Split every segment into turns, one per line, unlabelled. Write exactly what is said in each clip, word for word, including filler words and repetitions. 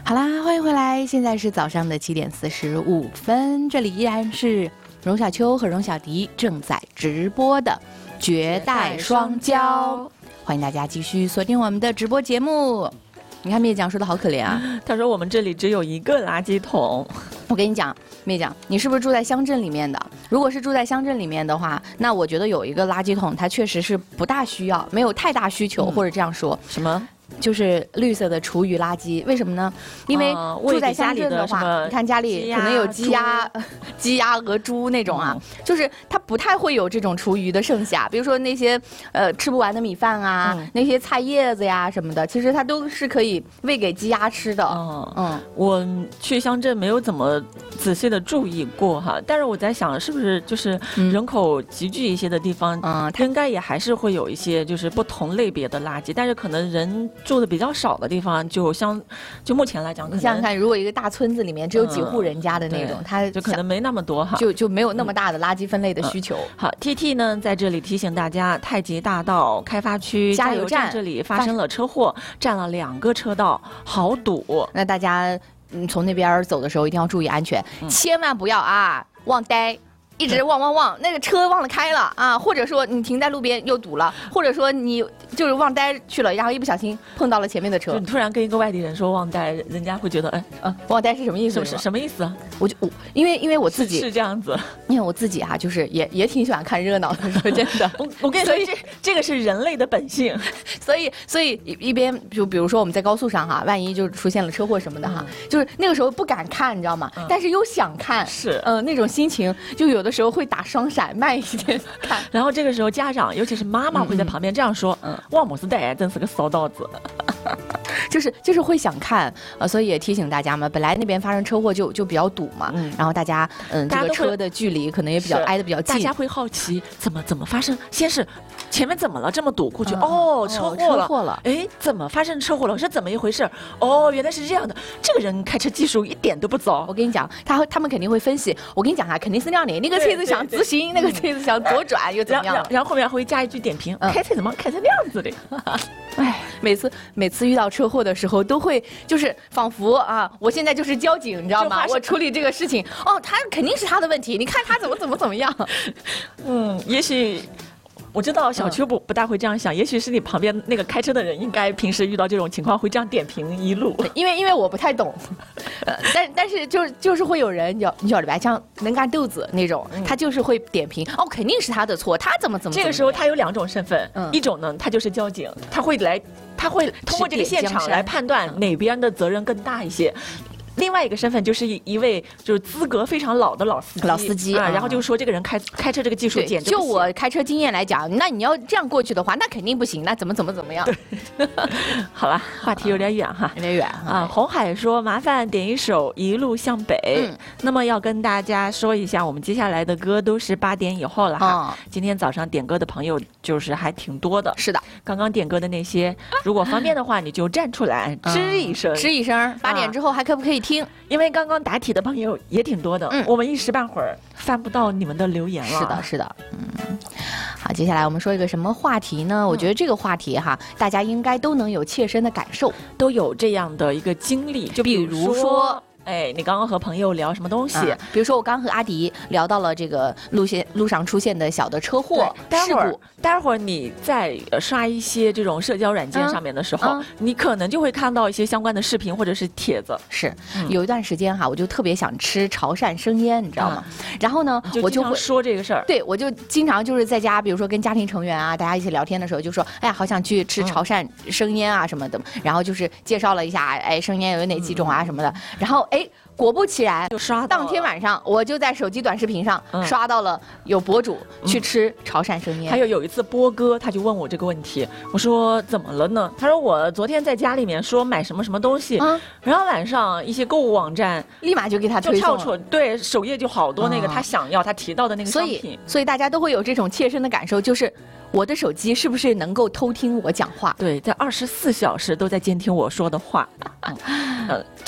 好啦，欢迎回来，现在是早上的七点四十五分，这里依然是荣小秋和荣小迪正在直播的绝代双骄，欢迎大家继续锁定我们的直播节目。你看灭酱说的好可怜啊，
他说我们这里只有一个垃圾桶。
我跟你讲，灭酱，你是不是住在乡镇里面的？如果是住在乡镇里面的话，那我觉得有一个垃圾桶，它确实是不大需要，没有太大需求，嗯、或者这样说，
什么？
就是绿色的厨余垃圾，为什么呢？因为住在乡镇的话，呃、你看家里可能有鸡鸭、鸡鸭鹅猪那种啊，嗯、就是它不太会有这种厨余的剩下，比如说那些呃吃不完的米饭啊，嗯、那些菜叶子呀什么的，其实它都是可以喂给鸡鸭吃的。
嗯嗯，我去乡镇没有怎么仔细的注意过哈，但是我在想，是不是就是人口集聚一些的地方，嗯，它应该也还是会有一些就是不同类别的垃圾，但是可能人住的比较少的地方，就相就目前来讲，
你想想看，如果一个大村子里面只有几户人家的那种，嗯、它
就可能没那么多哈，
就就没有那么大的垃圾分类的需求。嗯、
好 ，T T 呢在这里提醒大家，太极大道开发区加油站这里发生了车祸，占了两个车道，好堵。
那大家嗯从那边走的时候一定要注意安全，嗯、千万不要啊忘呆。一直忘忘忘，那个车忘了开了啊，或者说你停在路边又堵了，或者说你就是忘呆去了，然后一不小心碰到了前面的车。
就你突然跟一个外地人说忘呆，人家会觉得哎，
啊，忘呆是什么意思？
什么什么意思啊？
我就我因为因为我自己
是, 是这样子，
因为我自己啊，就是也也挺喜欢看热闹的，说真的。
我我跟你说，这这个是人类的本性，
所以所以一边就比如说我们在高速上哈，万一就出现了车祸什么的哈，嗯、就是那个时候不敢看，你知道吗？嗯、但是又想看，
是
嗯、呃、那种心情，就有的时候会打双。闪慢一点看，
然后这个时候家长，尤其是妈妈会在旁边这样说：“嗯，哇，母子带真是个骚道子。”
就是就是会想看，呃，所以也提醒大家嘛，本来那边发生车祸就就比较堵嘛，嗯、然后大家嗯，这个车的距离可能也比较挨得比较近，
大家会好奇怎么怎么发生，先是前面怎么了这么堵过去，嗯、哦，车祸了，
车祸了，
哎，怎么发生车祸了？是怎么一回事？哦，原来是这样的，这个人开车技术一点都不糟。
我跟你讲，他他们肯定会分析，我跟你讲啊，肯定是那样的，那个车子想直行，那个车子想左转又怎么样？
然后然后后面会加一句点评，嗯、开车怎么开成那样子的？
哎，每次每次遇到车祸的时候，都会就是仿佛啊，我现在就是交警，你知道吗？我处理这个事情，哦，他肯定是他的问题，你看他怎么怎么怎么样。
嗯，也许。我知道小秋不不大会这样想，也许是你旁边那个开车的人，应该平时遇到这种情况会这样点评一路。
因为因为我不太懂，呃、但但是就就是会有人叫你叫李白像能干豆子那种，嗯、他就是会点评，哦，肯定是他的错，他怎么怎么。
这个时候他有两种身份，嗯、一种呢他就是交警，他会来他会通过这个现场来判断哪边的责任更大一些。另外一个身份就是一位就是资格非常老的老司机，
老司机
啊，然后就说这个人开开车这个技术简直
就我开车经验来讲，那你要这样过去的话，那肯定不行，那怎么怎么怎么样？
好了，话题有点远哈，
有点远
啊。红海说麻烦点一首《一路向北》，嗯，那么要跟大家说一下，我们接下来的歌都是八点以后了哈。嗯、今天早上点歌的朋友就是还挺多的，
是的。
刚刚点歌的那些，如果方便的话，你就站出来吱一声，
吱一声。八点之后还可不可以听？
因为刚刚答题的朋友也挺多的，嗯，我们一时半会儿翻不到你们的留言了。
是的，是的，嗯。好，接下来我们说一个什么话题呢？嗯、我觉得这个话题哈，大家应该都能有切身的感受，
都有这样的一个经历，就比如说。哎，你刚刚和朋友聊什么东西？
嗯、比如说，我刚和阿迪聊到了这个路线路上出现的小的车祸事故。
待会儿你在刷一些这种社交软件上面的时候，嗯嗯、你可能就会看到一些相关的视频或者是帖子。
是，嗯、有一段时间哈，我就特别想吃潮汕生腌，你知道吗？嗯、然后呢，
就
我就会
说这个事儿。
对，我就经常就是在家，比如说跟家庭成员啊，大家一起聊天的时候，就说，哎呀，好想去吃潮汕生腌啊什么的。嗯、然后就是介绍了一下，哎，生腌有哪几种啊什么的。然后哎。果不其然，
就刷
当天晚上我就在手机短视频上刷到了有博主去吃潮汕生腌。
还有有一次波哥他就问我这个问题，我说怎么了呢？他说我昨天在家里面说买什么什么东西，嗯、然后晚上一些购物网站
立马就给他推送了，
就跳出，对，首页就好多那个他想要他提到的那个商品。
所以所以大家都会有这种切身的感受，就是我的手机是不是能够偷听我讲话？
对，在二十四小时都在监听我说的话。嗯、呃，这。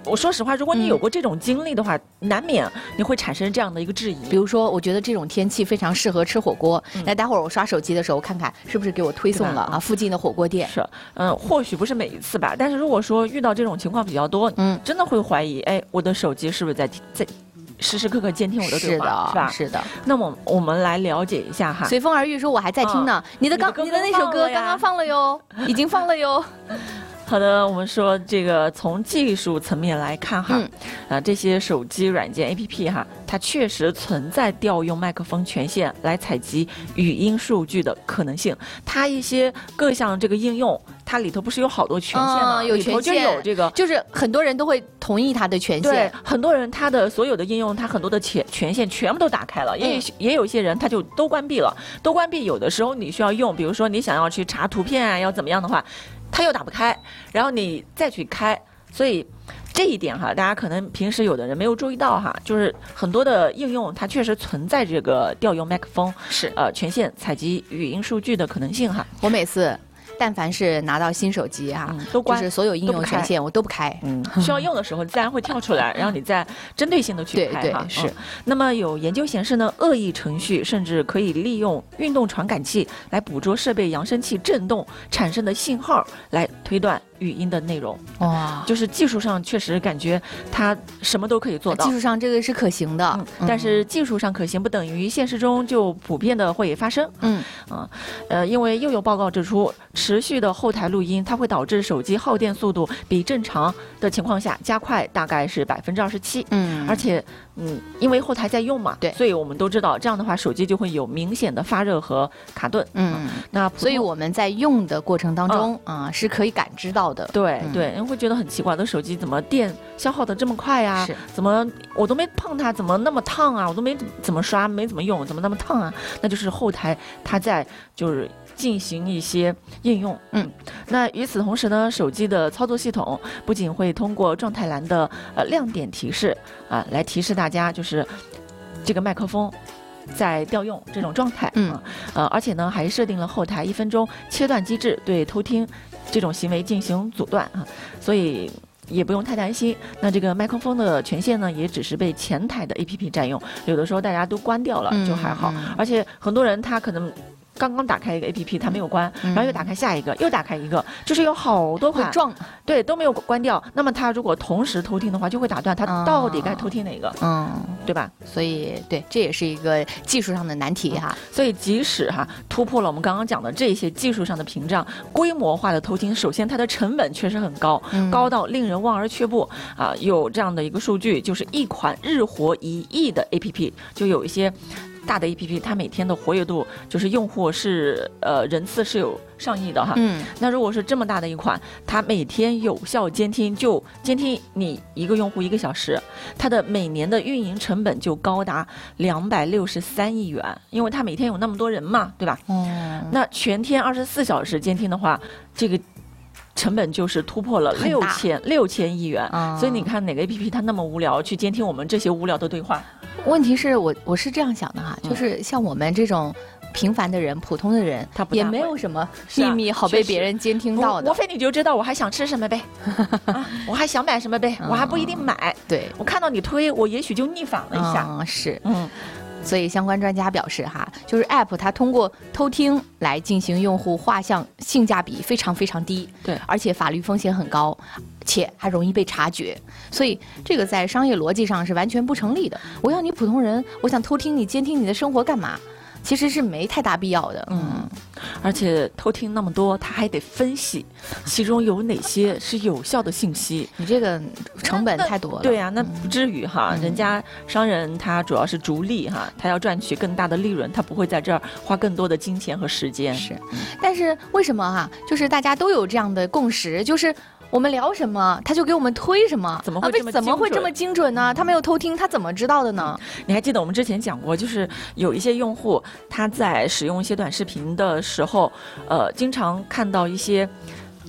我说实话，如果你有过这种经历的话，嗯、难免你会产生这样的一个质疑。
比如说，我觉得这种天气非常适合吃火锅，嗯、那待会儿我刷手机的时候看看是不是给我推送了啊附近的火锅店。
是，嗯，或许不是每一次吧，但是如果说遇到这种情况比较多，嗯，真的会怀疑，哎，我的手机是不是在在时时刻刻监听我的对话，是吧？
是的。
那么我们来了解一下哈。
随风而遇说我还在听呢，你的刚你的那首歌刚刚放了哟，已经放了哟。
好的，我们说这个从技术层面来看哈，嗯、啊，这些手机软件 A P P 哈，它确实存在调用麦克风权限来采集语音数据的可能性。它一些各项这个应用，它里头不是有好多权限吗？
嗯、有权限，
就有这个，
就是很多人都会同意它的权限。
对，很多人他的所有的应用，他很多的权权限全部都打开了，也、嗯、也有些人他就都关闭了，都关闭。有的时候你需要用，比如说你想要去查图片啊，要怎么样的话。它又打不开，然后你再去开，所以这一点哈，大家可能平时有的人没有注意到哈，就是很多的应用它确实存在这个调用麦克风
是
呃权限采集语音数据的可能性哈。
我每次但凡是拿到新手机哈、啊嗯，都关，就是所有应用权限我都不开。
嗯，需要用的时候自然会跳出来，然后你再针对性的去开哈。
是、嗯。
那么有研究显示呢，恶意程序甚至可以利用运动传感器来捕捉设备扬声器振动产生的信号，来推断语音的内容。哇，就是技术上确实感觉它什么都可以做到。
技术上这个是可行的，
嗯、但是技术上可行不等于现实中就普遍的会发生。嗯啊，呃，因为又有报告指出。持续的后台录音，它会导致手机耗电速度比正常的情况下加快，大概是百分之二十七。嗯，而且，嗯，因为后台在用嘛，
对，
所以我们都知道，这样的话手机就会有明显的发热和卡顿。嗯，那
所以我们在用的过程当中、嗯、啊，是可以感知到的。
对、嗯、对，人会觉得很奇怪，的手机怎么电消耗的这么快呀、啊？
是，
怎么我都没碰它，怎么那么烫啊？我都没怎么刷，没怎么用，怎么那么烫啊？那就是后台它在就是进行一些应用。嗯，那与此同时呢，手机的操作系统不仅会通过状态栏的呃亮点提示啊、呃，来提示大家就是这个麦克风在调用这种状态。嗯，呃，而且呢还设定了后台一分钟切断机制，对偷听这种行为进行阻断啊，所以也不用太担心。那这个麦克风的权限呢，也只是被前台的 A P P 占用，有的时候大家都关掉了就还好。嗯嗯、而且很多人他可能刚刚打开一个 A P P， 它没有关，然后又打开下一个，又打开一个，就是有好多款
撞，
对，都没有关掉。那么它如果同时偷听的话，就会打断它到底该偷听哪个，嗯，对吧？
所以对，这也是一个技术上的难题哈。
嗯、所以即使哈突破了我们刚刚讲的这些技术上的屏障，规模化的偷听，首先它的成本确实很高，嗯、高到令人望而却步啊！有这样的一个数据，就是一款日活一亿的 A P P， 就有一些大的 A P P， 它每天的活跃度就是用户是呃人次是有上亿的哈。嗯，那如果是这么大的一款，它每天有效监听就监听你一个用户一个小时，它的每年的运营成本就高达两百六十三亿元，因为它每天有那么多人嘛，对吧？嗯，那全天二十四小时监听的话，这个成本就是突破了六千六千亿元。嗯，所以你看哪个 A P P 它那么无聊去监听我们这些无聊的对话？
问题是我我是这样想的哈，就是像我们这种平凡的人、普通的人，他也没有什么秘密好被别人监听到的。
无非你就知道我还想吃什么呗，啊，我还想买什么呗，我还不一定买。
对，
我看到你推，我也许就逆反了一下。
嗯，是，嗯。所以相关专家表示哈，就是 App 它通过偷听来进行用户画像，性价比非常非常低，
对，
而且法律风险很高，且还容易被察觉，所以这个在商业逻辑上是完全不成立的。我要你普通人，我想偷听你、监听你的生活干嘛？其实是没太大必要的。
嗯，而且偷听那么多，他还得分析其中有哪些是有效的信息。
你这个成本太多了。
对呀、啊，那不至于哈、嗯。人家商人他主要是逐利哈，他要赚取更大的利润，他不会在这儿花更多的金钱和时间。
是，但是为什么哈？就是大家都有这样的共识，就是我们聊什么，他就给我们推什么，
怎么会这么
怎么会这么精准呢？他没有偷听，他怎么知道的呢？
嗯、你还记得我们之前讲过，就是有一些用户他在使用一些短视频的时候，呃，经常看到一些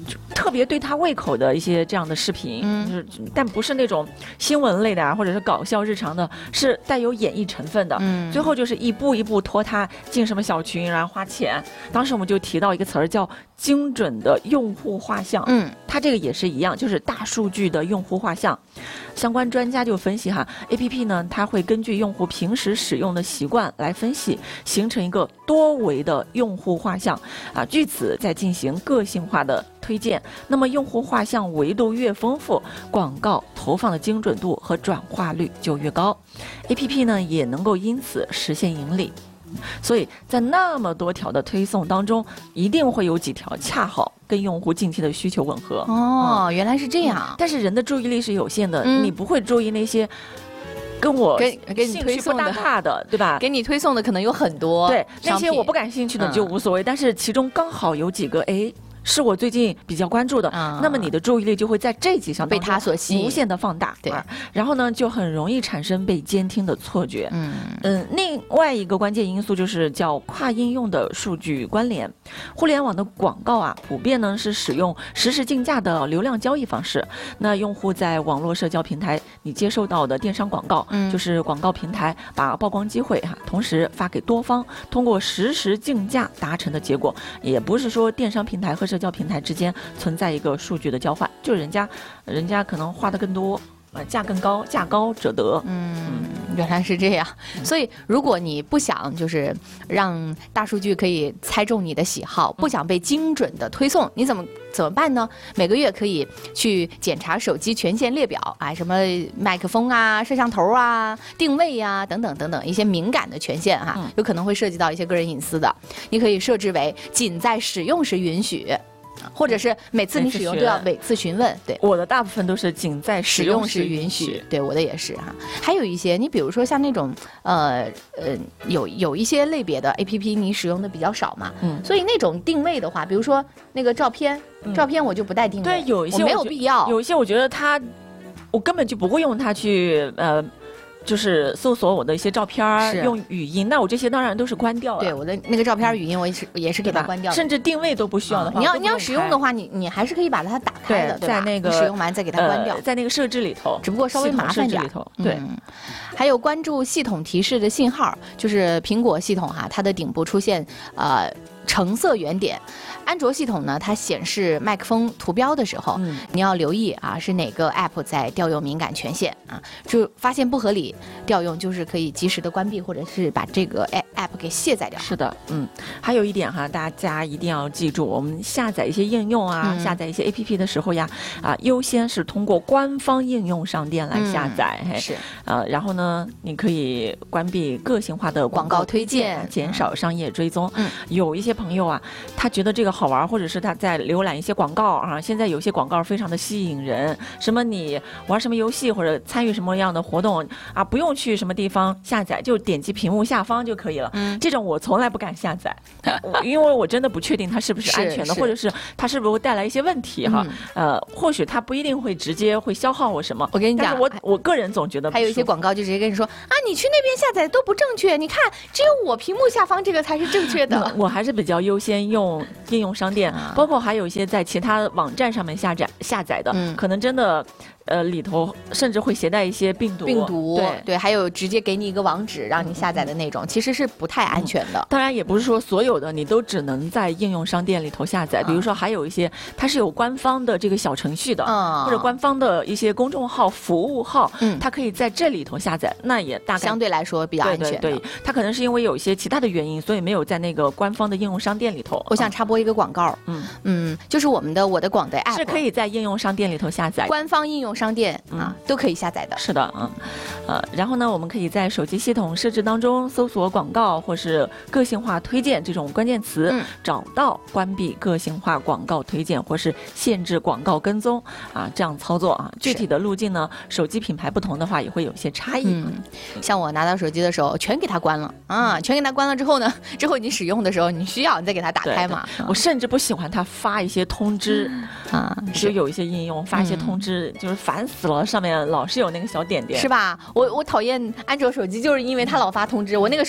特别对他胃口的一些这样的视频，嗯，就是但不是那种新闻类的啊，或者是搞笑日常的，是带有演绎成分的。嗯，最后就是一步一步拖他进什么小群，然后花钱。当时我们就提到一个词儿叫精准的用户画像，嗯，它这个也是一样，就是大数据的用户画像。相关专家就分析哈 ，A P P 呢，它会根据用户平时使用的习惯来分析，形成一个多维的用户画像啊，据此再进行个性化的推荐。那么用户画像维度越丰富，广告投放的精准度和转化率就越高 ，A P P 呢也能够因此实现盈利。所以在那么多条的推送当中，一定会有几条恰好跟用户近期的需求吻合。
哦，嗯、原来是这样、
嗯。但是人的注意力是有限的，嗯、你不会注意那些跟我
给给你推送
不搭嘎的，对吧？
给你推送的可能有很多，
对那些我不感兴趣的就无所谓，嗯、但是其中刚好有几个哎。是我最近比较关注的，嗯、那么你的注意力就会在这几项
被它所吸引，
无限的放大，
对、
啊，然后呢，就很容易产生被监听的错觉。嗯嗯，另外一个关键因素就是叫跨应用的数据关联。互联网的广告啊，普遍呢是使用实时竞价的流量交易方式。那用户在网络社交平台你接收到的电商广告，嗯、就是广告平台把曝光机会哈、啊，同时发给多方，通过实时竞价达成的结果，也不是说电商平台和社交平台之间存在一个数据的交换，就是人家，人家可能花的更多，呃，价更高，价高者得。
嗯，原来是这样。所以，如果你不想就是让大数据可以猜中你的喜好，不想被精准的推送，你怎么怎么办呢？每个月可以去检查手机权限列表啊，什么麦克风啊、摄像头啊、定位啊等等等等一些敏感的权限哈、啊，有可能会涉及到一些个人隐私的，你可以设置为仅在使用时允许。或者是每次你使用都要每次询问，对，
我的大部分都是仅在使用时允许，
对，我的也是哈。还有一些，你比如说像那种呃呃，有有一些类别的 A P P 你使用的比较少嘛，嗯，所以那种定位的话，比如说那个照片，嗯、照片我就不带定位，
对，有一些
没有必要，
有一些我觉得它，我根本就不会用它去呃。就是搜索我的一些照片，用语音，那我这些当然都是关掉了。
对，我的那个照片语音，我也是也是给它关掉的，
甚至定位都不需要的话，
你要你要使用的话，你你还是可以把它打开的，对吧？
在那个
使用完再给它关掉，
在那个设置里头，
只不过稍微麻烦点。
对，
还有关注系统提示的信号，就是苹果系统哈，它的顶部出现呃橙色圆点。安卓系统呢，它显示麦克风图标的时候，嗯、你要留意啊，是哪个 app 在调用敏感权限啊？就发现不合理调用，就是可以及时的关闭，或者是把这个 app 给卸载掉。
是的，嗯，还有一点哈，大家一定要记住，我们下载一些应用啊，嗯、下载一些 A P P 的时候呀，啊，优先是通过官方应用商店来下载，嗯、
是，
呃，然后呢，你可以关闭个性化的广告推荐，减少商业追踪。嗯，有一些朋友啊，他觉得这个好玩，或者是他在浏览一些广告啊，现在有些广告非常的吸引人，什么你玩什么游戏或者参与什么样的活动啊，不用去什么地方下载，就点击屏幕下方就可以了。嗯，这种我从来不敢下载，因为我真的不确定它是不是安全的，或者是它是不是会带来一些问题哈。嗯、呃，或许它不一定会直接会消耗我什么。
我跟你讲，
我我个人总觉得
还有一些广告就直接跟你说啊，你去那边下载都不正确，你看只有我屏幕下方这个才是正确的。
我还是比较优先用应用商店，啊、包括还有一些在其他网站上面下载下载的，嗯、可能真的。呃，里头甚至会携带一些病毒，
病毒，
对
对，还有直接给你一个网址让你下载的那种，嗯、其实是不太安全的。
嗯、当然，也不是说所有的你都只能在应用商店里头下载，嗯、比如说还有一些它是有官方的这个小程序的，嗯、或者官方的一些公众号、服务号，嗯、它可以在这里头下载，那也大概
相对来说比较安全的。
对对对，它可能是因为有一些其他的原因，所以没有在那个官方的应用商店里头。
我想插播一个广告，嗯嗯，就是我们的我的广的 app
是可以在应用商店里头下载，
官方应用商店啊。嗯都可以下载的。
是的，嗯，呃，然后呢，我们可以在手机系统设置当中搜索广告或是个性化推荐这种关键词，嗯、找到关闭个性化广告推荐或是限制广告跟踪啊，这样操作啊。具体的路径呢，手机品牌不同的话也会有一些差异。
嗯，像我拿到手机的时候，全给它关了啊，全给它关了之后呢，之后你使用的时候，你需要你再给它打开嘛。
对对，我甚至不喜欢它发一些通知、嗯、啊，就有一些应用发一些通知，嗯、就是烦死了，上面老是有那个小点点，
是吧？我我讨厌安卓手机，就是因为它老发通知。我那个手机，我一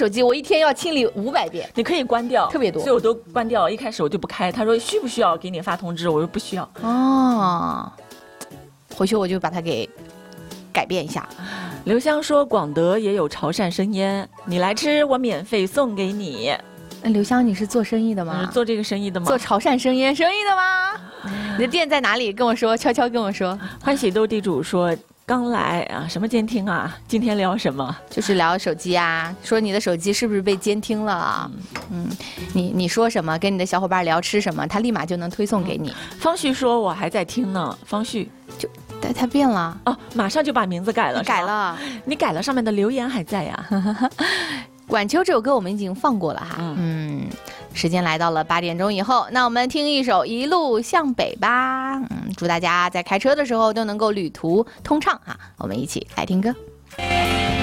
天要清理五百遍。
你可以关掉，
特别多，
所以我都关掉。一开始我就不开，他说需不需要给你发通知，我说不需要。
哦，回去我就把它给改变一下。
刘香说广德也有潮汕生腌，你来吃我免费送给你。
那刘香，你是做生意的吗？
是做这个生意的吗？
做潮汕生腌生意的吗？你的店在哪里？跟我说，悄悄跟我说。
欢喜斗地主说刚来啊，什么监听啊？今天聊什么？
就是聊手机啊，说你的手机是不是被监听了？嗯，你你说什么，跟你的小伙伴聊吃什么，他立马就能推送给你。
嗯、方旭说我还在听呢，方旭
就。但他变了
哦，马上就把名字改了，
改了，
你改了，上面的留言还在呀。
晚秋这首歌我们已经放过了哈，嗯, 嗯，时间来到了八点钟以后，那我们听一首《一路向北》吧，嗯，祝大家在开车的时候都能够旅途通畅哈，我们一起来听歌。